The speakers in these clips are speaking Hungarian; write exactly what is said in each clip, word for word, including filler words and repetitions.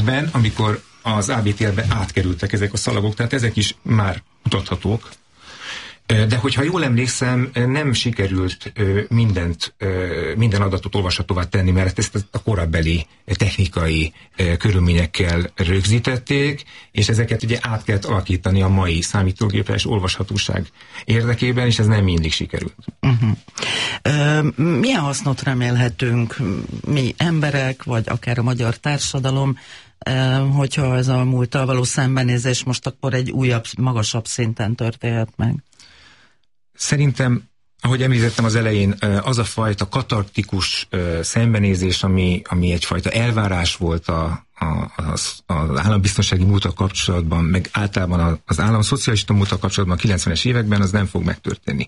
Ben, amikor az á bé té el-be átkerültek ezek a szalagok, tehát ezek is már mutathatók. De hogyha jól emlékszem, nem sikerült mindent, minden adatot olvashatóvá tenni, mert ezt a korábbi technikai körülményekkel rögzítették, és ezeket ugye át kellett alakítani a mai számítógépes olvashatóság érdekében, és ez nem mindig sikerült. Uh-huh. Uh, milyen hasznot remélhetünk mi emberek, vagy akár a magyar társadalom, uh, hogyha ez a múlttal való szembenézés most akkor egy újabb, magasabb szinten történhet meg? Szerintem, ahogy említettem az elején, az a fajta katartikus szembenézés, ami, ami egyfajta elvárás volt a, a, az, az állambiztonsági múlttal kapcsolatban, meg általában az állam szocialista múlttal kapcsolatban a kilencvenes években, az nem fog megtörténni.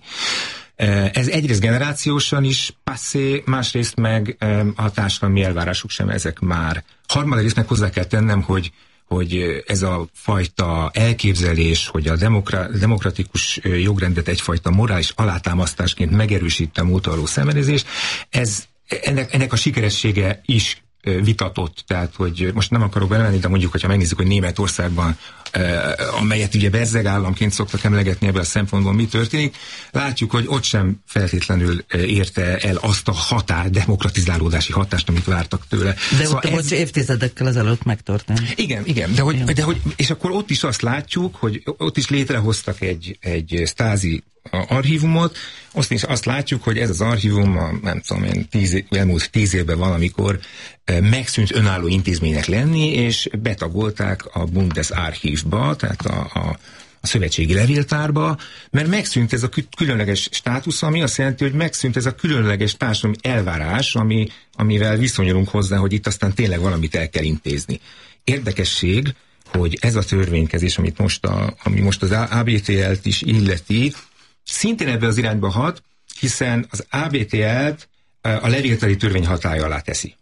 Ez egyrészt generációsan is passzé, másrészt meg a társadalmi elvárások sem ezek már. Harmadrészt meg hozzá kell tennem, hogy hogy ez a fajta elképzelés, hogy a demokra, demokratikus jogrendet egyfajta morális alátámasztásként megerősíti a múlttal való szembenézés, ez, ennek, ennek a sikeressége is vitatott, tehát hogy most nem akarok belemenni, de mondjuk, hogyha megnézzük, hogy Németországban, amelyet ugye bezzeg államként szoktak emlegetni ebből a szempontból, mi történik, látjuk, hogy ott sem feltétlenül érte el azt a határ, demokratizálódási hatást, amit vártak tőle. De szóval ott ez... évtizedekkel ezelőtt megtörtént. Igen, igen, de hogy, de hogy, és akkor ott is azt látjuk, hogy ott is létrehoztak egy, egy Stasi archívumot, azt is azt látjuk, hogy ez az archívum, a, nem tudom én, tíz, elmúlt tíz évben valamikor megszűnt önálló intézménynek lenni, és betagolták a Bundesarchivba, tehát a, a, a szövetségi levéltárba, mert megszűnt ez a különleges státusz, ami azt jelenti, hogy megszűnt ez a különleges társadalmi elvárás, ami, amivel viszonyulunk hozzá, hogy itt aztán tényleg valamit el kell intézni. Érdekesség, hogy ez a törvénykezés, amit most a, ami most az á bé té el-t is illeti, szintén ebbe az irányba hat, hiszen az á bé té el-t a levéltári törvény hatálya alá teszi.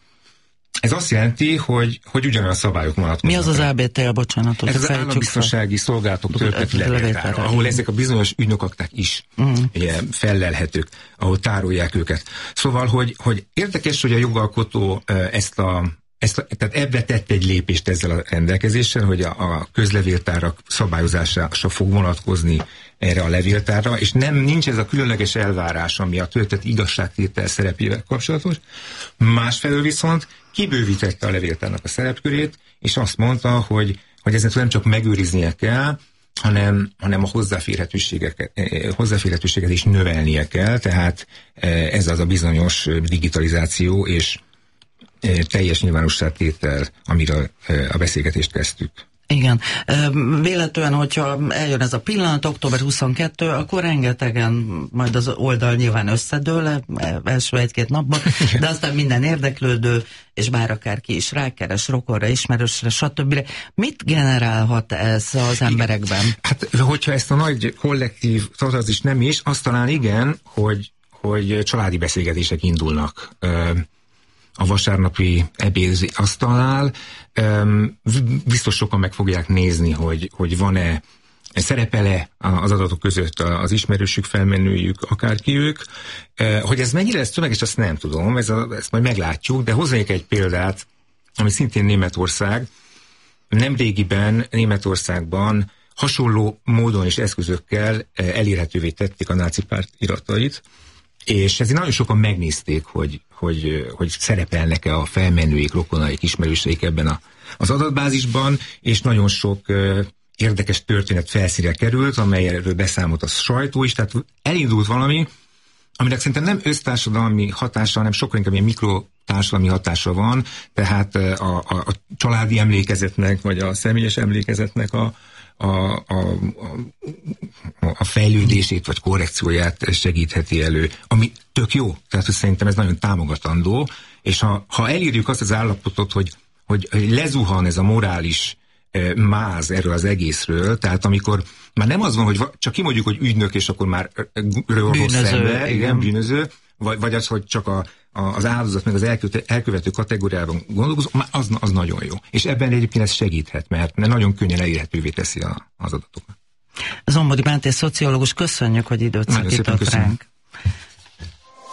Ez azt jelenti, hogy, hogy ugyanolyan szabályok vonatkoznak. Mi az az á bé té el, bocsánat? Ez az állambiztonsági szolgálatok töltött levéltára, ahol ezek a bizonyos ügynökakták is uh-huh. ugye, fellelhetők, ahol tárolják őket. Szóval, hogy, hogy érdekes, hogy a jogalkotó ezt a Ezt, tehát ebbe tett egy lépést ezzel a rendelkezéssel, hogy a, a közlevéltárak szabályozása fog vonatkozni erre a levéltárra, és nem nincs ez a különleges elvárás, ami a töltött igazságtétel szerepével kapcsolatos. Másfelől viszont kibővítette a levéltárnak a szerepkörét, és azt mondta, hogy, hogy ezen nem csak megőriznie kell, hanem, hanem a hozzáférhetőséget, hozzáférhetőséget is növelnie kell, tehát ez az a bizonyos digitalizáció és teljes nyilvánosságtétel, amiről a beszélgetést kezdtük. Igen. Véletlenül, hogyha eljön ez a pillanat, október huszonkettő, akkor rengetegen majd az oldal nyilván összedől első egy-két napban, de aztán minden érdeklődő, és bár akárki is rákeres, rokonra, ismerősre, stb. Mit generálhat ez az emberekben? Hát, hogyha ezt a nagy kollektív is nem is, azt talán igen, hogy, hogy családi beszélgetések indulnak a vasárnapi ebéd asztalnál. Biztos sokan meg fogják nézni, hogy, hogy van-e, szerepele az adatok között az ismerősük, felmenőjük, akárki ők. Hogy ez mennyire lesz tömeges, azt nem tudom, ez a, ezt majd meglátjuk, de hoznék egy példát, ami szintén Németország. Nemrégiben Németországban hasonló módon és eszközökkel elérhetővé tették a náci párt iratait, és ezért nagyon sokan megnézték, hogy, hogy, hogy szerepelnek-e a felmenőik, rokonaik, ismerőseik ebben a, az adatbázisban, és nagyon sok uh, érdekes történet felszínre került, amelyről beszámolt a sajtó is, tehát elindult valami, aminek szerintem nem össztársadalmi hatása, hanem sokkal inkább ilyen mikrotársadalmi hatása van, tehát uh, a, a, a családi emlékezetnek, vagy a személyes emlékezetnek a A, a, a fejlődését vagy korrekcióját segítheti elő, ami tök jó, tehát hogy szerintem ez nagyon támogatandó, és ha, ha elírjuk azt az állapotot, hogy, hogy lezuhan ez a morális e, máz erről az egészről, tehát amikor már nem az van, hogy csak kimondjuk, hogy ügynök, és akkor már rossz szembe, igen, bűnöző, vagy, vagy az, hogy csak a az áldozat, meg az elkövető, elkövető kategóriában gondolkozó, az, az nagyon jó. És ebben egyébként ez segíthet, mert nagyon könnyen elérhetővé teszi a, az adatokat. Zombori Máté szociológus, köszönjük, hogy időt szakított ránk.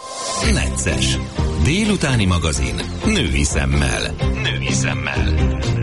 Necces. Délutáni magazin. Női szemmel. Női szemmel.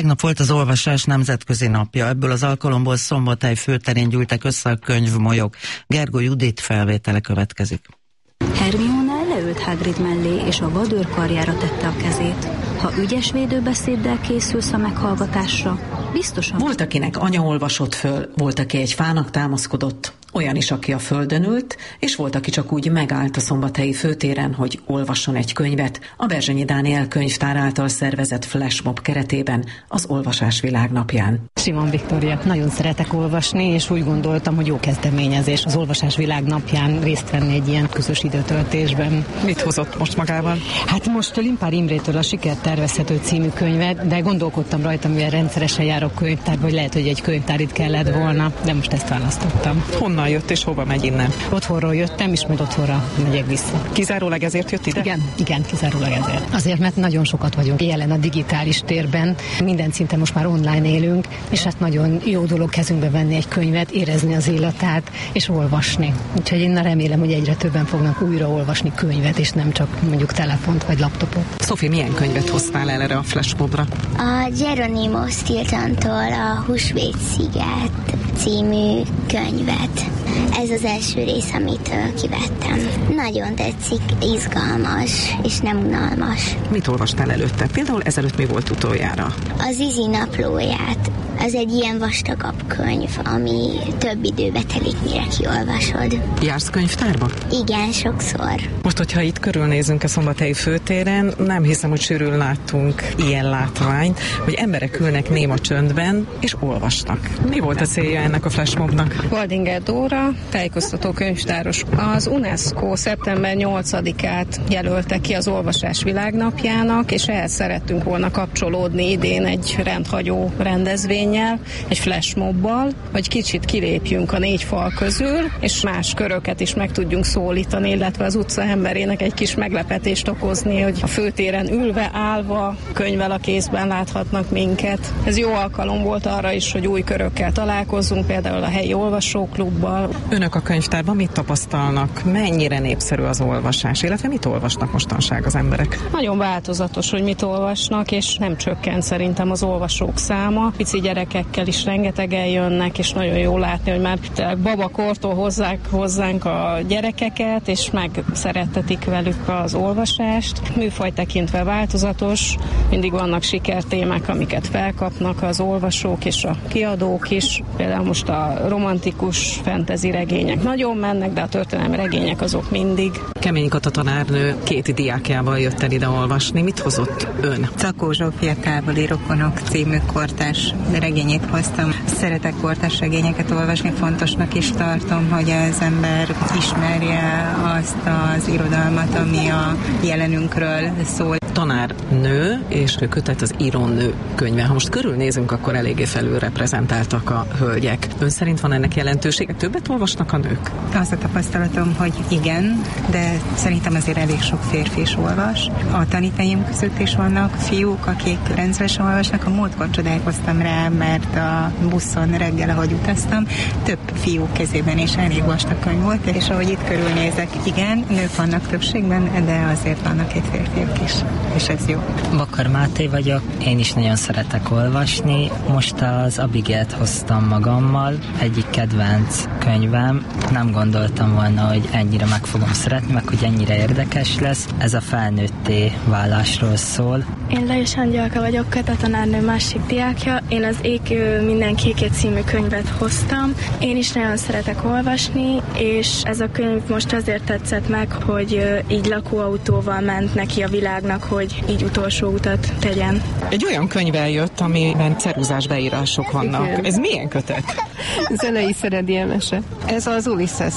Tegnap volt az olvasás nemzetközi napja. Ebből az alkalomból Szombathely főterén gyűltek össze a könyvmolyok. Gergó Judit felvétele következik. Hermione leült Hagrid mellé, és a vadőr karjára tette a kezét. Ha ügyes védőbeszéddel készülsz a meghallgatásra, biztosan... Volt, akinek anya olvasott föl, volt, aki egy fának támaszkodott, olyan is, aki a földön ült, és volt, aki csak úgy megállt a szombathelyi főtéren, hogy olvasson egy könyvet a Berzsenyi Dániel könyvtár által szervezett flashmob keretében az Olvasás Világnapján. Simon Viktória, nagyon szeretek olvasni, és úgy gondoltam, hogy jó kezdeményezés az Olvasás Világnapján részt venni egy ilyen közös időtöltésben. Mit hozott most magával? Hát most Limpár Imrétől a Sikert tervezhető című könyvet, de gondolkodtam rajta, mivel rendszeresen járok könyvtárba, vagy lehet, hogy egy könyvtár itt kellett volna, de most ezt választottam. Honnan jött és hova megy innen? Otthonról jöttem, és majd otthonra megyek vissza. Kizárólag ezért jött ide? Igen, igen, kizárólag ezért. Azért, mert nagyon sokat vagyunk jelen a digitális térben, minden szinten most már online élünk, és hát nagyon jó dolog kezünkbe venni egy könyvet, érezni az illatát, és olvasni. Úgyhogy én remélem, hogy egyre többen fognak újra olvasni könyvet, és nem csak mondjuk telefont vagy laptopot. Szofi, milyen könyvet hoztál el erre a flashmobra? A Geronimo Stiltontól a Húsvét sziget című könyvet. Ez az első rész, amit kivettem. Nagyon tetszik, izgalmas és nem unalmas. Mit olvastál előtte? Például ezelőtt mi volt utoljára? Az Izi naplóját. Az egy ilyen vastagabb könyv, ami több időbe telik, mire kiolvasod. Jársz könyvtárba? Igen, sokszor. Most, hogyha itt körülnézünk a Szombathelyi főtéren, nem hiszem, hogy sűrűn láttunk ilyen látványt, hogy emberek ülnek néma csöndben, és olvasnak. Mi volt a célja ennek a flashmobnak? Waldinger Dóra, tájékoztató könyvtáros. Az UNESCO szeptember nyolcadikát jelölte ki az Olvasás Világnapjának, és ehhez szerettünk volna kapcsolódni idén egy rendhagyó rendezvénnyel, egy flashmobbal, hogy kicsit kilépjünk a négy fal közül, és más köröket is meg tudjunk szólítani, illetve az utca emberének egy kis meglepetést okozni, hogy a főtéren ülve, állva, könyvvel a kézben láthatnak minket. Ez jó alkalom volt arra is, hogy új körökkel találkozzunk, például a helyi olvasóklubbal. Önök a könyvtárban mit tapasztalnak? Mennyire népszerű az olvasás, illetve mit olvasnak mostanság az emberek? Nagyon változatos, hogy mit olvasnak, és nem csökkent szerintem az olvasók száma. Pici gyerekekkel is rengetegen jönnek, és nagyon jó látni, hogy már babakortól hozzák hozzánk a gyerekeket, és megszerettetik velük az olvasást. Műfaj tekintve változatos, mindig vannak sikertémák, amiket felkapnak az olvasók és a kiadók is. Például most a romantikus fantasy regények nagyon mennek, de a történelmi regények azok mindig. Kemény Kata tanárnő két diákjával jött el ide olvasni. Mit hozott ön? Czakó Zsófia Távoli rokonok című kortárs regényét hoztam. Szeretek kortárs regényeket olvasni, fontosnak is tartom, hogy az ember ismerje azt az irodalmat, ami a jelenünkről szól. Tanárnő és kötet az írónő könyve. Ha most körülnézünk, akkor eléggé felül reprezentáltak a hölgyek. Ön szerint van ennek jelentősége? Többet olvasnak a nők? Az a tapasztalatom, hogy igen, de szerintem azért elég sok férfi is olvas. A tanítványaim között is vannak fiúk, akik rendszeresen olvasnak. A múltkor csodálkoztam rá, mert a buszon reggel, ahogy utaztam, több fiú kezében is elég vastag könyv volt, és ahogy itt körülnézek, igen, nők vannak többségben, de azért vannak egy férfiak is, és ez jó. Bakar Máté vagyok, én is nagyon szeretek olvasni. Most az Abigailt hoztam magammal, egyik kedvenc könyvem. Nem gondoltam volna, hogy ennyire meg fogom szeretni, meg hogy ennyire érdekes lesz. Ez a felnőtté válásról szól. Én Lajos Angyalka vagyok, Kata tanárnő másik diákja. Én az Ég minden kékét című könyvet hoztam. Én is nagyon szeretek olvasni, és ez a könyv most azért tetszett meg, hogy így lakóautóval ment neki a világnak, hogy így utolsó utat tegyen. Egy olyan könyvvel jött, amiben ceruzás beírások vannak. Igen. Ez milyen kötet? Zenei szerediemese. Ez az Ulysses.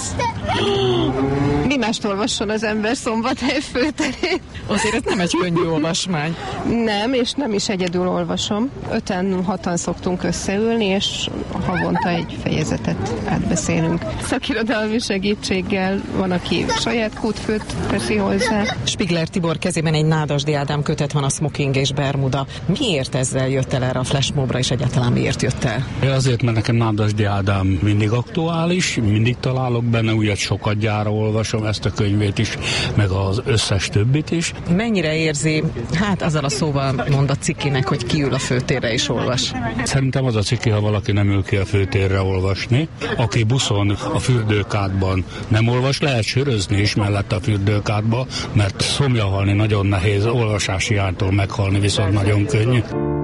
Mi mást olvasson az ember Szombathely főterén? Azért ez nem egy könnyű olvasmány. Nem, és nem is egyedül olvasom. Öten, hatan szoktunk összeülni, és havonta egy fejezetet átbeszélünk. Szakirodalmi segítséggel van, aki saját kútfőt teszi hozzá. Spigler Tibor kezében egy Nádasdy Ádám kötet van, a Smoking és Bermuda. Miért ezzel jött el erre a flashmobra, és egyáltalán miért jött el? Azért, mert nekem Nádasdy Ádám mindig aktuális, mindig találok benne újat, sokat gyára olvasom ezt a könyvét is, meg az összes többit is. Mennyire érzi, hát azzal a szóval mond a cikinek, hogy kiül a főtérre és olvas? Szerintem az a ciki, ha valaki nem ül ki a főtérre olvasni. Aki buszon, a fürdőkádban nem olvas, lehet sörözni is mellett a fürdőkádba, mert szomjahalni nagyon nehéz, olvasási hiánytól meghalni viszont nagyon könnyű.